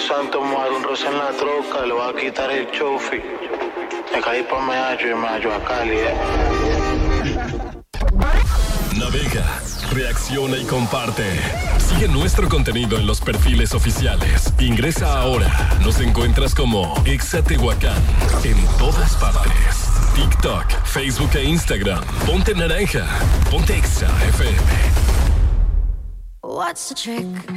Santo, me voy a dar un roce en la troca, le voy a quitar el chofi. De Cali pa' Meallo y Meallo a Cali, Navega, reacciona y comparte. Sigue nuestro contenido en los perfiles oficiales. Ingresa ahora. Nos encuentras como Exa Tehuacán en todas partes. TikTok, Facebook e Instagram. Ponte naranja. Ponte Exa FM. What's the trick?